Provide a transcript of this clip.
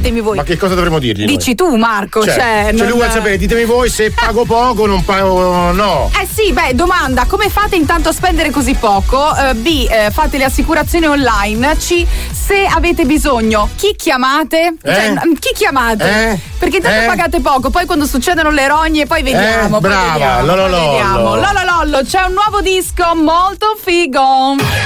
ditemi voi. Ma che cosa dovremmo dirgli? Dici tu, Marco, cioè lui vuole sapere, ditemi voi se pago poco o non pago, no. Sì, domanda, come fate intanto a spendere così poco? B, fate le assicurazioni online. C, se avete bisogno, chi chiamate? Chi chiamate? Perché intanto pagate poco, poi quando succedono le rogne poi vediamo. Brava, Lololollo, c'è un nuovo disco molto figo.